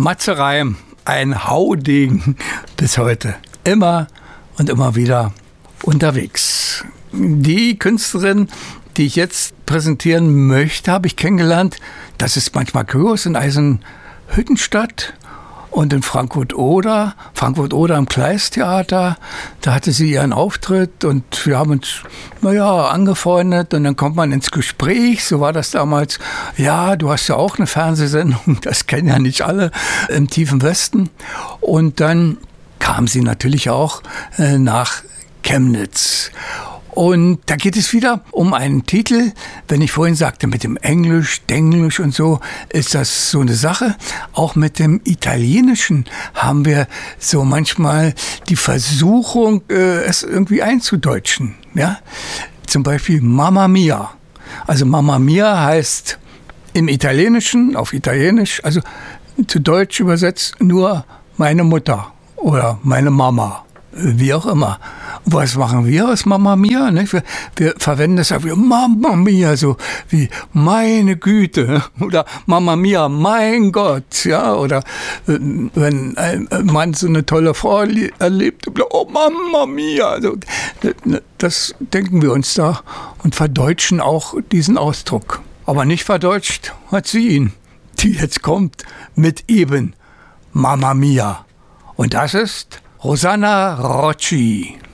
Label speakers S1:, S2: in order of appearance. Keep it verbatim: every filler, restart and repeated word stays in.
S1: Matze Reim, ein Haudegen bis heute. Immer und immer wieder unterwegs. Die Künstlerin, die ich jetzt präsentieren möchte, habe ich kennengelernt. Das ist manchmal kurios in Eisenhüttenstadt und in Frankfurt-Oder. Frankfurt-Oder im Kleist-Theater. Da hatte sie ihren Auftritt und wir haben uns, naja, angefreundet und dann kommt man ins Gespräch. So war das damals. Ja, du hast ja auch eine Fernsehsendung, das kennen ja nicht alle im tiefen Westen. Und dann kam sie natürlich auch äh, nach Chemnitz. Und da geht es wieder um einen Titel. Wenn ich vorhin sagte, mit dem Englisch, Denglisch und so, ist das so eine Sache. Auch mit dem Italienischen haben wir so manchmal die Versuchung, äh, es irgendwie einzudeutschen. Ja? Zum Beispiel Mamma Mia. Also Mamma Mia heißt im Italienischen, auf Italienisch, also zu Deutsch übersetzt nur meine Mutter oder meine Mama. Wie auch immer. Was machen wir aus Mamma Mia? Ne? Wir, wir verwenden das auch wie Mamma Mia, so wie meine Güte oder Mamma Mia, mein Gott, ja, oder äh, wenn ein Mann so eine tolle Frau erlebt, oh Mamma Mia, also, das denken wir uns da und verdeutschen auch diesen Ausdruck. Aber nicht verdeutscht hat sie ihn, die jetzt kommt mit eben Mamma Mia. Und das ist Rosanna Rocci.